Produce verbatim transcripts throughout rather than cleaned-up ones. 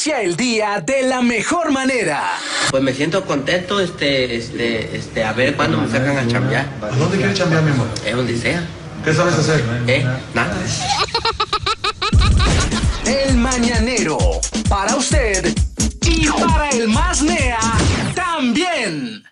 Inicia el día de la mejor manera. Pues me siento contento, este, este, este, a ver cuándo me sacan a chambear. ¿A dónde quieres chambear, mi amor? Es donde sea. ¿Qué sabes hacer? ¿Eh? Nada. El Mañanero, para usted y para el más nea también.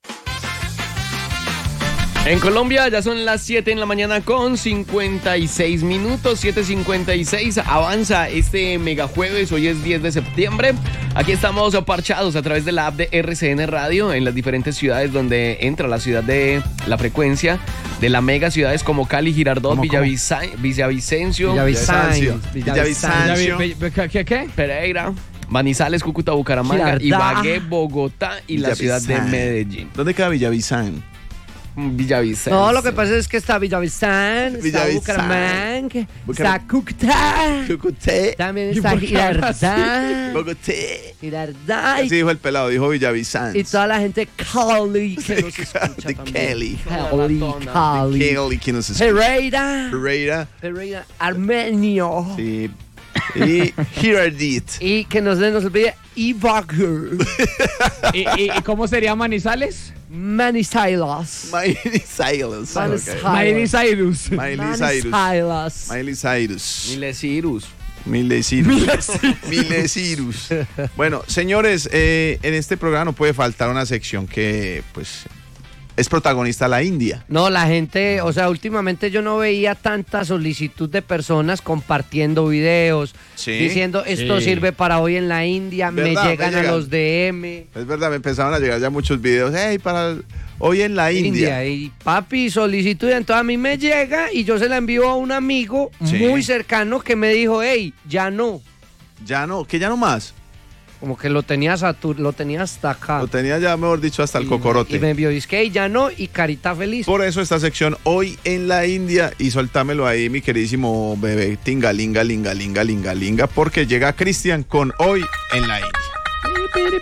En Colombia ya son las siete en la mañana con cincuenta y seis minutos, siete cincuenta y seis, avanza este mega jueves, hoy es diez de septiembre, aquí estamos parchados a través de la app de R C N Radio en las diferentes ciudades donde entra la ciudad de la frecuencia de la mega, ciudades como Cali, Girardot, ¿Cómo, Villavisa- Villavicencio, Villavicencio. Villavicencio, ¿Qué, qué? Pereira, Manizales, Cúcuta, Bucaramanga, Girardá. Ibagué, Bogotá y la ciudad de Villavicencio. Medellín. ¿Dónde queda Villavicencio? Villavicencio. No, lo que pasa es que está Villavicencio, está Villavicencio. Bucaramanga, Bucaram- está Cúcuta, Cucuté, también está Girardá, Bogoté. Girardá Así y, dijo el pelado, dijo Villavicencio. y toda la gente Cali que nos escucha De también. Cali. Cali, Cali, Kelly, que nos escucha. Pereira, Pereira. Pereira, Armenio. Sí. Y Girardit. Y que no se nos olvide Ibagué, ¿Y, y, y cómo sería Manizales? Manizales, Miley Cyrus. Manizales. Miley Cyrus. Miley Cyrus. Manizales. Miley Cyrus. Milesirus. Miley Cyrus. Miley Cyrus. Bueno, señores, eh, en este programa no puede faltar una sección que, pues, es protagonista la India. No, la gente, o sea, últimamente yo no veía tanta solicitud de personas compartiendo videos, Sí. diciendo esto Sí. sirve para hoy en la India, me ¿Verdad? Me llegan a llegan. los D M. Es verdad, me empezaron a llegar ya muchos videos. Hey, para hoy en la India. Y papi, solicitud, entonces a mí me llega y yo se la envío a un amigo Sí. muy cercano que me dijo, hey, ya no, Ya no, que ya no más. como que lo tenía, satu- lo tenía hasta acá. Lo tenía ya, mejor dicho, hasta el Y- cocorote. Y me envió, dice que hey, ya no, y carita feliz. Por eso esta sección hoy en la India, y soltámelo ahí, mi queridísimo bebé, tingalinga, linga, linga, linga, linga, porque llega Cristian con hoy en la India.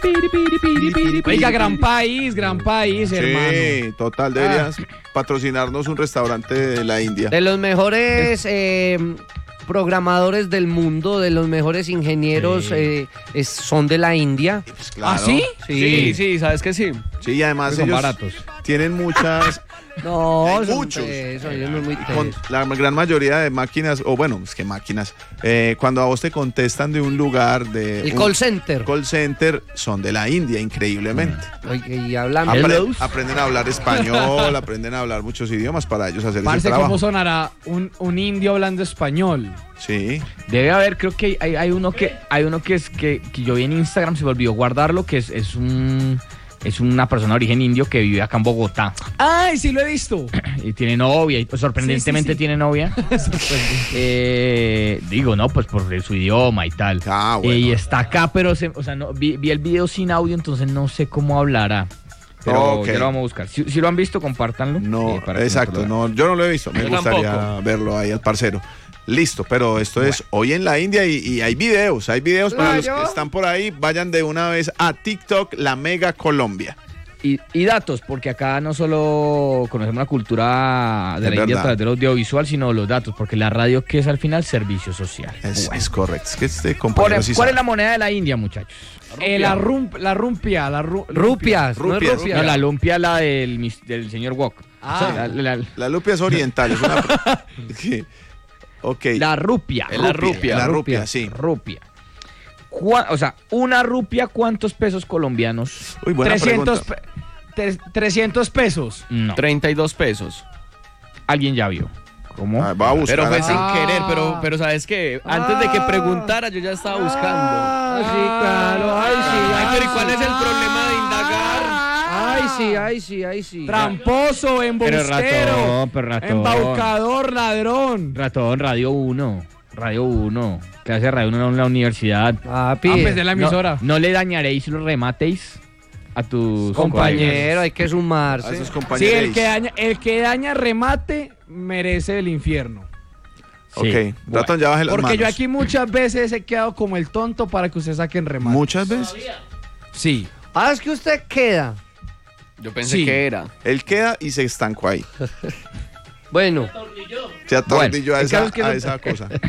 Oiga, gran país, gran país, hermano. Sí, total, deberías patrocinarnos un restaurante de la India. De los mejores eh, programadores del mundo, de los mejores ingenieros, Sí. eh, es- son de la India. Pues claro. ¿Ah, sí? Sí, sí, ¿sabes que sí? Sí, y además Son ellos baratos. tienen muchas, No, Hay son muchos. tesos, ellos son muy con tesos. la gran mayoría de máquinas, o bueno, es que máquinas, eh, cuando a vos te contestan de un lugar, de El un call center. call center, son de la India, increíblemente. Oye, y hablan Apre- aprenden a hablar español, aprenden a hablar muchos idiomas para ellos hacer Parce, ese trabajo. ¿cómo sonará un, un indio hablando español? Sí. Debe haber, creo que hay, hay uno que hay uno que es que, que yo vi en Instagram, se me olvidó guardarlo, que es, es un es una persona de origen indio que vive acá en Bogotá ¡Ay, sí lo he visto! y tiene novia y pues, sorprendentemente Sí, sí, sí. tiene novia. Eh, digo, no, pues por su idioma y tal. Ah, bueno. Eh, y está acá, pero se- o sea, no, vi, vi el video sin audio, entonces no sé cómo hablará. Pero Ok. ya lo vamos a buscar. Si, si lo han visto, compártanlo. No, eh, para que exacto, nosotros- no, yo no lo he visto, me Yo gustaría tampoco. verlo ahí al parcero. Listo, pero esto es hoy en la India y, y hay videos, hay videos para los que están por ahí, vayan de una vez a TikTok, la Mega Colombia. Y, y datos, porque acá no solo conocemos la cultura de Es la India a verdad. través del audiovisual, sino los datos, porque la radio, que es al final servicio social. Es, Bueno. es correcto, es que este ¿Cuál, compañero es, sí cuál es sabe. la moneda de la India, muchachos? Eh, la, rump, la rumpia, la ru- rupias, no es Rupias. rupia. No, la lumpia, la del, mis- del señor Wok. Ah. la, la- La lupia es oriental, es una... Sí. Ok. la rupia. Es la rupia. La rupia. rupia, sí. Rupia. Cuá- O sea, una rupia, ¿cuántos pesos colombianos? Uy, buena trescientos, pregunta. pe- tre- trescientos pesos. No. treinta y dos pesos. Alguien ya vio. ¿Cómo? Ah, va a buscar. Pero fue acá. sin Ah. querer, pero, pero ¿sabes qué? Antes de que preguntara, yo ya estaba buscando. Ah, sí, claro, ay, sí. Ay, ay, pero ¿y sí. cuál es el problema de indagar? Ay, sí, ay, sí, ay, sí. Tramposo, Pero embustero, ratón, pero ratón. embaucador, ladrón. Ratón, Radio uno. Radio uno. ¿Qué hace Radio uno en la universidad? Papi, Ah, pues de la No, emisora. no le dañaréis los rematéis a tus compañero, hay que A sumarse. esos Sí, compañeros. el que, daña, el que daña remate merece el infierno. Ok, Sí. Ratón, ya baje las Porque manos. yo aquí muchas veces he quedado como el tonto para que usted saquen remate. Muchas veces. Sí. Ah, es que usted queda. Yo pensé Sí. que era. Él queda y se estancó ahí. Bueno, Se atornilló a, el esa, caso es que a no- esa cosa.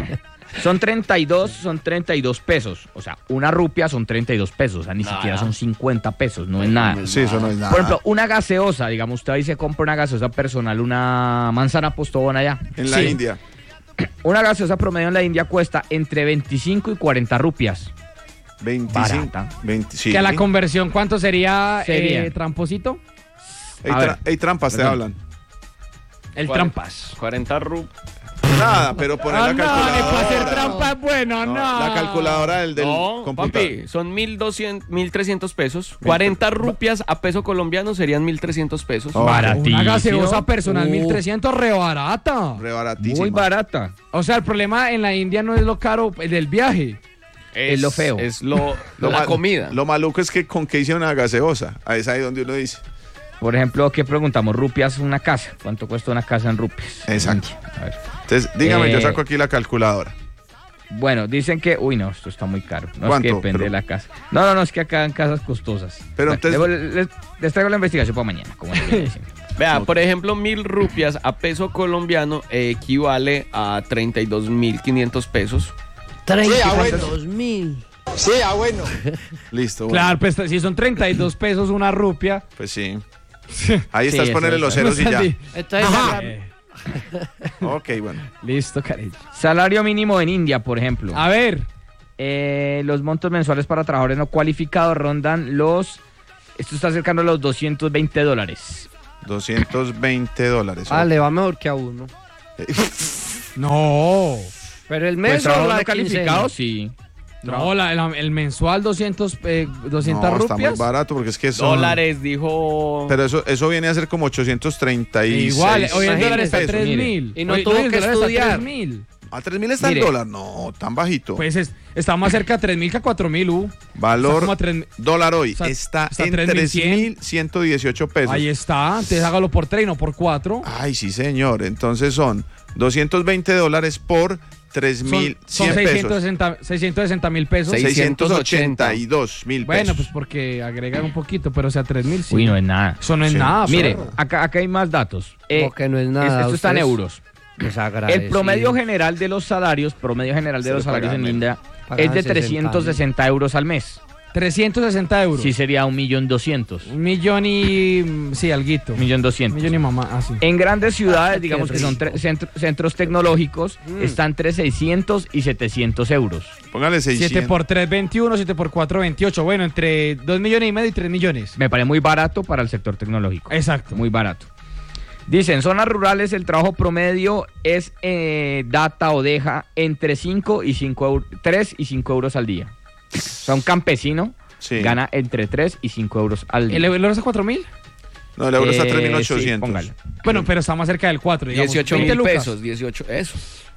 Son treinta y dos, son treinta y dos pesos. O sea, una rupia son treinta y dos pesos. O sea, ni Nada. siquiera son cincuenta pesos, no es nada. Sí, eso no es nada. Por ejemplo, una gaseosa, digamos, usted ahí se compra una gaseosa personal, una manzana postobón allá. En la Sí. India. Una gaseosa promedio en la India cuesta entre veinticinco y cuarenta rupias. veinticinco. Barata. veinte, sí. Que a la conversión, ¿cuánto sería, Sería. eh, tramposito? Ey, A tra- ver. ey, trampas te Perdón. hablan. El ¿Cuál? trampas. cuarenta rup. Nada, pero poner Ah, la no, y calculadora. para hacer trampa es bueno, no. No, la calculadora del, del No, computador. papi, son mil doscientos, mil trescientos pesos. cuarenta rupias a peso colombiano serían mil trescientos pesos. Oh, Baratísimo. Una gaseosa personal, Uh. mil trescientos, re barata. Re baratísima. Muy barata. O sea, el problema en la India no es lo caro el del viaje. Es lo feo. Es lo, Lo la mal- comida. Lo maluco es que con qué hicieron una gaseosa. Ahí es ahí donde uno dice. Por ejemplo, ¿qué preguntamos? Rupias una casa. ¿Cuánto cuesta una casa en rupias? Exacto. A ver. Entonces, dígame, Eh, yo saco aquí la calculadora. Bueno, dicen que... Uy, no, esto está muy caro. No, es ¿Cuánto? que depende Pero- de la casa. No, no, no, es que acá en casas costosas. Pero Bueno, entonces- les, les- les traigo la investigación para mañana. Como les venía diciendo. Vea, por ejemplo, mil rupias a peso colombiano equivale a treinta y dos mil quinientos pesos. treinta y dos mil. Listo. bueno. Claro, pues si son treinta y dos pesos una rupia. Pues sí. Ahí Sí, estás eso ponerle es. los ceros y ya. Entonces, Eh, Ok, bueno. listo, cariño. Salario mínimo en India, por ejemplo. A ver, Eh, los montos mensuales para trabajadores no cualificados rondan los... Esto está cercano a los doscientos veinte dólares. doscientos veinte dólares. ah, le va mejor que a uno. no. Pero el Pues mes o trabajador la no calificado, sí. No, la- la- el mensual doscientos, eh, doscientas No, está muy rupias. barato porque es que son... Dólares, dijo. Pero eso, eso viene a ser como ochocientos treinta y seis. Igual, hoy el Imagínese, dólar está a pesos. tres mire. mil. Y no Hoy- tuvo hoy el que dólar está a estudiar. tres mil. ¿A tres mil está Mire. el dólar? No, tan bajito. Pues es- está más cerca a tres mil que a cuatro mil, uh. Está Valor como a tres- dólar hoy está- está, está en tres mil tres cien. mil ciento dieciocho pesos. Ahí está, entonces hágalo por tres y no por cuatro. Ay, sí, señor. Entonces son doscientos veinte dólares por tres mil Son, cien son pesos. seiscientos sesenta mil pesos. Seis- seiscientos ochenta y dos mil pesos. Bueno, pues porque agregan un poquito, pero o sea, tres mil sí. Uy, no es nada. Eso no es Sí. nada. Mire, perro. acá, acá hay más datos. Eh, Como que no es nada, Esto está en ustedes- euros. Desagradecido. El promedio general de los salarios, promedio general de Se los le salarios pagan en menos. India Pagan es de sesenta trescientos sesenta euros al mes. trescientos sesenta euros. Sí sería un millón doscientos. Un millón y... mm, Sí, alguito. Un millón Un doscientos. millón y mamá, así. En grandes ciudades, Qué digamos que son rico. tre- centro- centros tecnológicos, Mm. están entre seiscientos y setecientos euros. Póngale seiscientos. siete por tres, veintiuno, siete por cuatro, veintiocho. Bueno, entre dos millones y medio y tres millones. Me parece muy barato para el sector tecnológico. Exacto. Muy barato. Dice, en zonas rurales el trabajo promedio es eh, data o deja entre cinco y cinco euros, tres y cinco euros al día. O sea, un campesino Sí. gana entre tres y cinco euros al día. ¿El euro está a cuatro mil? No, el euro está a Eh, tres mil sí, ochocientos. póngale. Bueno, pero está más cerca del cuatro, digamos. dieciocho veinte mil lucas. pesos, dieciocho, eso.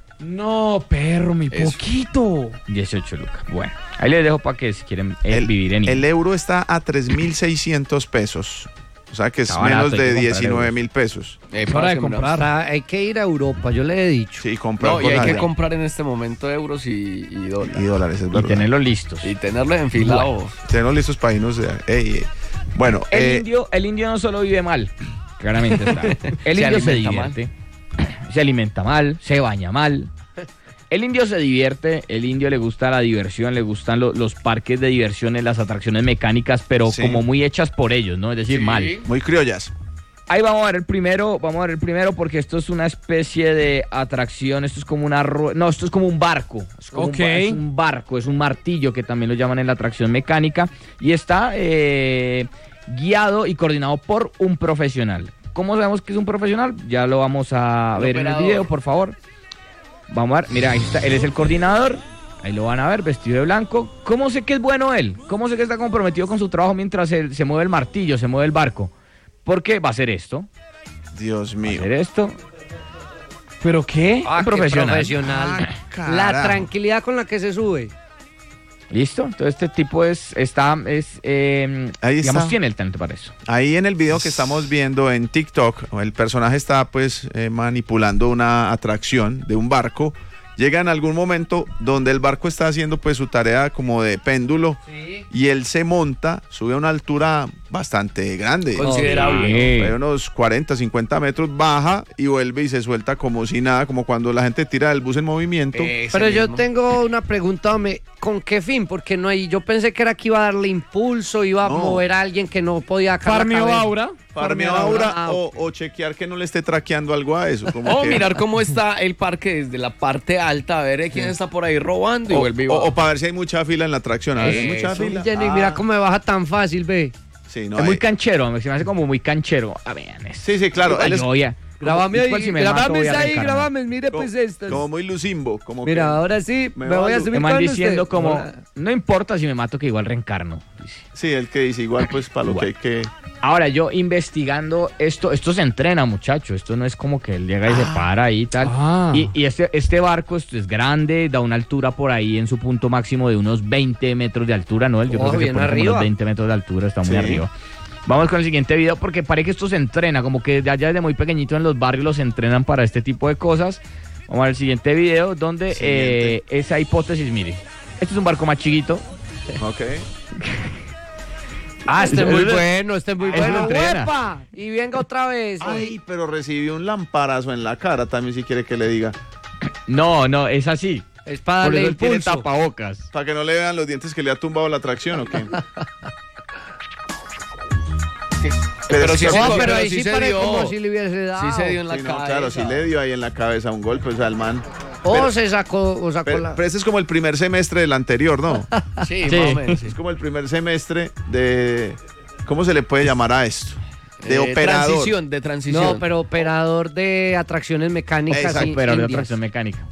No, perro, mi Eso. poquito. dieciocho lucas. Bueno, ahí les dejo para que si quieren eh, el, vivir en el India. euro está a tres mil seiscientos pesos. O sea que es Está barato, menos hay que de comprar diecinueve euros. mil pesos. Eh, Es hora de parce, comprar. Para- hay que ir a Europa, yo le he dicho. Sí, comprar No, y por hay que allá. comprar en este momento euros y, y dólares. Y dólares, es Y verdad. tenerlos listos. Y tenerlo enfilado. Tenemos listos para irnos. de- ey, ey. Bueno, El, eh, indio, el indio no solo vive mal, claramente está. El Se indio se alimenta divierte, se alimenta mal, se baña mal. El indio se divierte, el indio le gusta la diversión, le gustan lo- los parques de diversiones, las atracciones mecánicas, pero Sí. como muy hechas por ellos, ¿no? Es decir, Sí. mal. muy criollas. Ahí vamos a ver el primero, vamos a ver el primero porque esto es una especie de atracción, esto es como una rue- no, esto es como un barco, es como Ok. un, ba- es un barco, es un martillo que también lo llaman en la atracción mecánica y está eh, guiado y coordinado por un profesional. ¿Cómo sabemos que es un profesional? Ya lo vamos a El ver en el operador. video, por favor. Vamos a ver, mira, ahí está, él es el coordinador. Ahí lo van a ver, vestido de blanco. ¿Cómo sé que es bueno él? ¿Cómo sé que está comprometido con su trabajo mientras se, se mueve el martillo, se mueve el barco? Porque va a hacer esto, Dios va a mío. hacer esto. ¿Pero qué? Ah, Un qué profesional. profesional. Ah, La carajo. tranquilidad con la que se sube. ¿Listo? Entonces este tipo es, está, es, eh, Ahí digamos, está. tiene el talento para eso. Ahí en el video que estamos viendo en TikTok, el personaje está pues eh, manipulando una atracción de un barco. Llega en algún momento donde el barco está haciendo pues su tarea como de péndulo y él se monta, sube a una altura bastante grande. Considerable. Sí. Hay unos cuarenta, cincuenta metros, baja y vuelve y se suelta como si nada, como cuando la gente tira del bus en movimiento. Ese Pero yo mismo. tengo una pregunta, hombre, ¿con qué fin? Porque no hay, yo pensé que era que iba a darle impulso, iba No. a mover a alguien que no podía sacar la Farmeo cabeza. Aura. Farmeo Farmeo Aura Aura. o, o chequear que no le esté traqueando algo a eso. Como O que- mirar cómo está el parque desde la parte alta, a ver eh, quién está por ahí robando y o, vuelve y o- va. o para ver si hay mucha fila en la atracción. A ver si hay mucha Eso. fila. Lleno, y Ah, mira cómo me baja tan fácil, ve. sí, no es muy hay- canchero, se me hace como muy canchero. A ver, Sí, sí, claro. él es yo voy a- Grabame Igual ahí, si me mato, grabame voy a ahí, reencarnar. grabame, mire como, pues estas. como muy lucimbo. Como Mira, que- ahora sí, me me, voy a valgo. subir Me van con diciendo usted. como, Hola. no importa si me mato que igual reencarno. Dice. Sí, el que dice igual, pues para lo que hay que. Ahora, yo investigando esto, esto se entrena, muchacho. Esto no es como que él llega y se para ahí y tal. Ah. Y, y este, este barco esto es grande, da una altura por ahí en su punto máximo de unos veinte metros de altura, ¿no? Yo Oh, creo que se bien pone como arriba. unos veinte metros de altura, está muy Sí. arriba. Vamos con el siguiente video porque parece que esto se entrena, como que de allá desde muy pequeñito en los barrios los entrenan para este tipo de cosas. Vamos al siguiente video donde Siguiente. eh, esa hipótesis, mire, este es un barco más chiquito. Ok. Ah, este es Eso- muy eso- bueno, este es muy eso bueno. entrena. ¡Huepa! Y venga otra vez. Ay, pero recibió un lamparazo en la cara también, si quiere que le diga. No, no, es así. Es para Por darle eso él tiene impulso. tapabocas. Para que no le vean los dientes que le ha tumbado la atracción, ¿o qué? Pero es sí que- se- No, pero pero ahí sí sí se parece dio. como si le hubiese dado. Sí se dio en la Sí, no, cabeza. claro, sí le dio ahí en la cabeza un golpe, o sea, el man. O Pero- se sacó, o sacó Pero, la... pero este es como el primer semestre del anterior, ¿no? Sí, Sí. más o menos. sí. Es como el primer semestre de. ¿Cómo se le puede llamar a esto? De Eh, operador. Transición, de transición. No, pero operador de atracciones mecánicas. Exacto, y- Pero de indias. atracción mecánica.